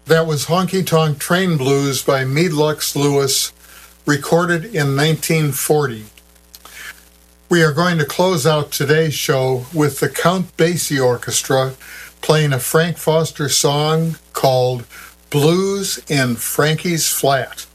That was Honky Tonk Train Blues by Meadlux Lewis, recorded in 1940. We are going to close out today's show with the Count Basie Orchestra playing a Frank Foster song called Blues in Frankie's Flat.